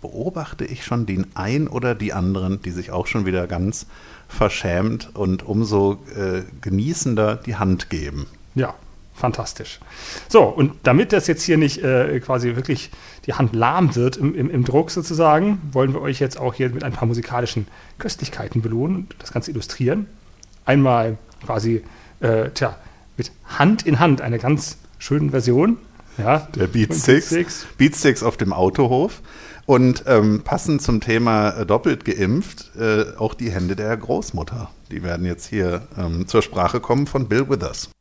beobachte ich schon den ein oder die anderen, die sich auch schon wieder ganz verschämt und umso genießender die Hand geben. Ja, fantastisch. So, und damit das jetzt hier nicht quasi wirklich die Hand lahm wird im Druck sozusagen, wollen wir euch jetzt auch hier mit ein paar musikalischen Köstlichkeiten belohnen und das Ganze illustrieren. Einmal quasi, mit Hand in Hand, eine ganz schöne Version. Ja, der Beatsticks auf dem Autohof. Und passend zum Thema doppelt geimpft, auch die Hände der Großmutter. Die werden jetzt hier zur Sprache kommen von Bill Withers.